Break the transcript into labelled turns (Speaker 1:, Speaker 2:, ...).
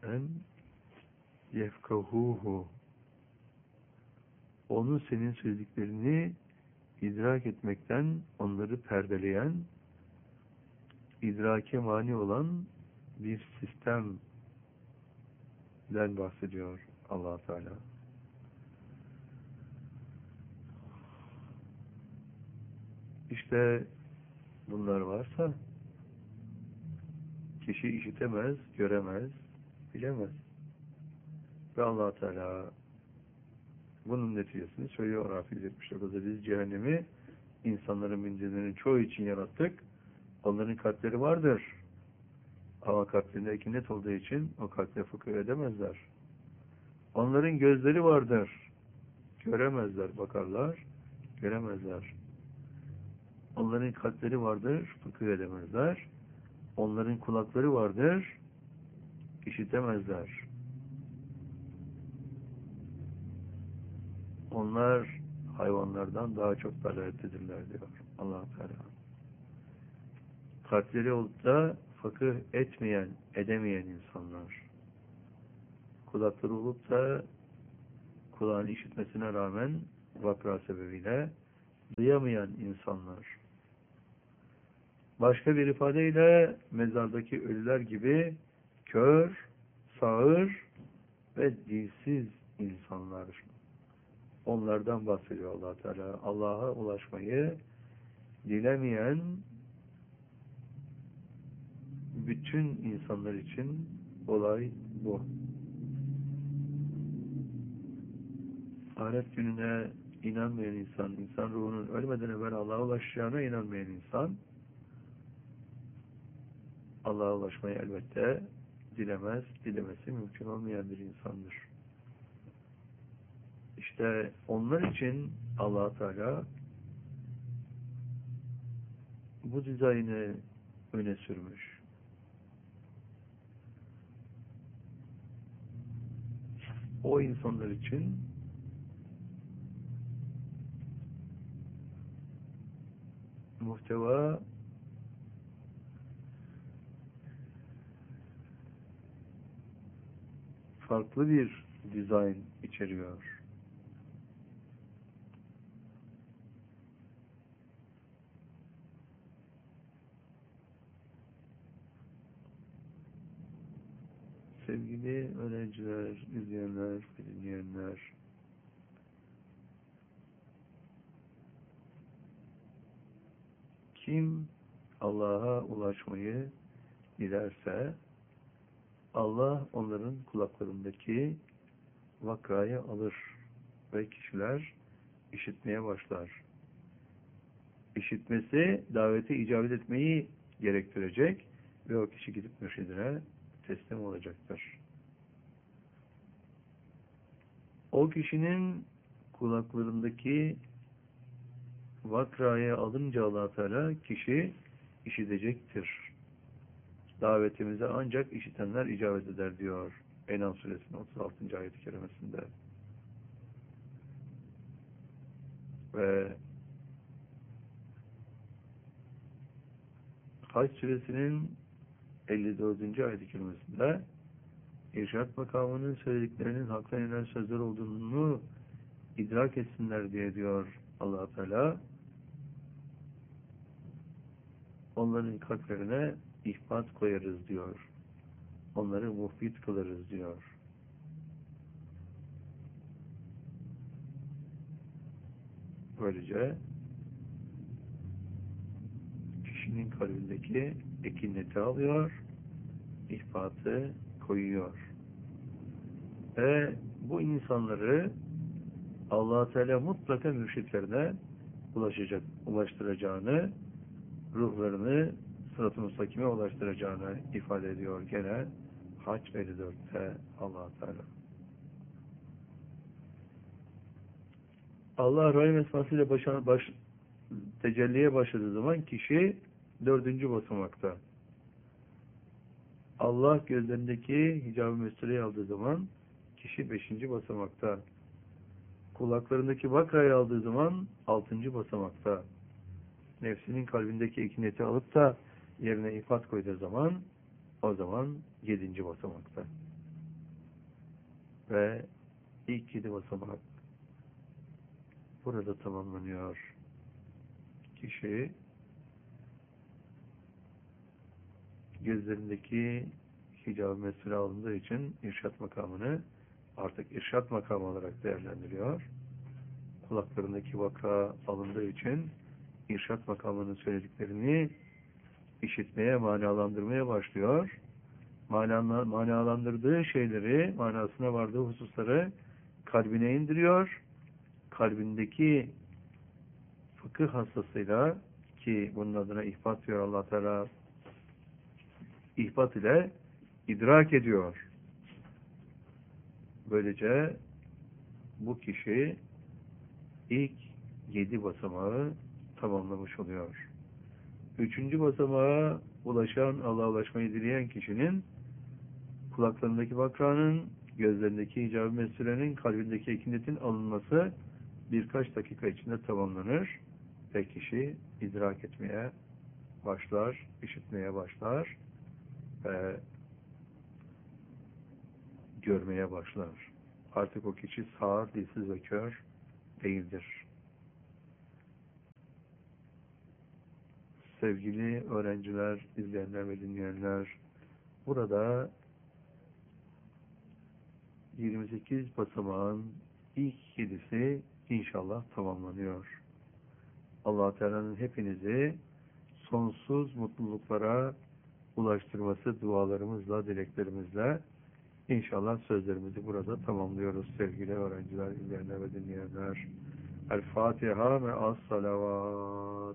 Speaker 1: en yefkahuhu. Onun senin söylediklerini idrak etmekten onları perdeleyen, idrake mani olan bir sistemden bahsediyor Allah Teala. İşte bunlar varsa kişi işitemez, göremez, bilemez. Ve Allah Teala bunun neticesini söylüyor Araf 179'da. Biz cehennemi insanların bincelerinin çoğu için yarattık. Onların kalpleri vardır. Ama kalplerinde ekinet olduğu için o kalple fıkıh edemezler. Onların gözleri vardır. Göremezler, bakarlar, göremezler. Onların kalpleri vardır, fıkıh edemezler. Onların kulakları vardır, işitemezler. Onlar hayvanlardan daha çok dalalettedirler diyor Allah Teala. Kalpleri olup da fıkıh etmeyen, edemeyen insanlar. Kulakları olup da kulağın işitmesine rağmen vakra sebebiyle duyamayan insanlar. Başka bir ifadeyle mezardaki ölüler gibi kör, sağır ve dilsiz insanlar. Onlardan bahsediyor Allah Teala. Allah'a ulaşmayı dilemeyen bütün insanlar için olay bu. Ahiret gününe inanmayan insan, insan ruhunun ölmeden evvel Allah'a ulaşacağına inanmayan insan, Allah'a ulaşmayı elbette dilemez, dilemesi mümkün olmayan bir insandır. İşte onlar için Allah Teala bu dizaynı öne sürmüş. O insanlar için muhteva farklı bir dizayn içeriyor. Sevgili öğrenciler, izleyenler ve dinleyenler, kim Allah'a ulaşmayı dilerse Allah onların kulaklarındaki vakrayı alır ve kişiler işitmeye başlar. İşitmesi davete icabet etmeyi gerektirecek ve o kişi gidip mürşidine teslim olacaktır. O kişinin kulaklarındaki vakrayı alınca Allah Teala kişi işitecektir. Davetimize ancak işitenler icabet eder diyor En'am suresinin 36. ayet-i kerimesinde. Ve Hac suresinin 54. ayet-i kerimesinde irşad makamının söylediklerinin haktan inen sözler olduğunu idrak etsinler diye diyor Allah Teala. Onların kalplerine ihbat koyarız diyor. Onları muhbit kılarız diyor. Böylece kişinin kalbindeki ekineti alıyor, ihbatı koyuyor. Ve bu insanları Allah Teala mutlaka mürşitlerine ulaştıracağını, ruhlarını sırat-ı müstakime ulaştıracağını ifade ediyor gene Hac 54'te Allah Teala. Allah Rahim esmasıyla tecelliye başladığı zaman kişi 4. basamakta. Allah gözlerindeki hicab-ı müstereyi aldığı zaman kişi 5. basamakta. Kulaklarındaki vakrayı aldığı zaman 6. basamakta. Nefsinin kalbindeki ekineti alıp da yerine ifat koyduğu zaman o zaman 7. basamakta. ve ilk 7 basamak burada tamamlanıyor. Kişi gözlerindeki hicab-ı mesire alındığı için irşat makamını artık irşat makamı olarak değerlendiriyor. Kulaklarındaki vaka alındığı için irşat makamının söylediklerini işitmeye, manalandırmaya başlıyor. Manalandırdığı şeyleri, manasına vardığı hususları kalbine indiriyor. Kalbindeki fıkıh hastasıyla, ki bunun adına ihbat diyor Allah Teala, ihbat ile idrak ediyor. Böylece bu kişi ilk 7 basamağı tamamlamış oluyor. 3. basamağa ulaşan, Allah'a ulaşmayı dileyen kişinin kulaklarındaki vakranın, gözlerindeki hicab-ı mesurenin, kalbindeki ekinetin alınması birkaç dakika içinde tamamlanır ve kişi idrak etmeye başlar, işitmeye başlar ve görmeye başlar. Artık o kişi sağır, dilsiz ve kör değildir. Sevgili öğrenciler, izleyenler ve dinleyenler, burada 28 basamağın ilk 7'si inşallah tamamlanıyor. Allah Teala'nın hepinizi sonsuz mutluluklara ulaştırması dualarımızla, dileklerimizle inşallah sözlerimizi burada tamamlıyoruz sevgili öğrenciler, izleyenler ve dinleyenler. El Fatiha ve as-salavat.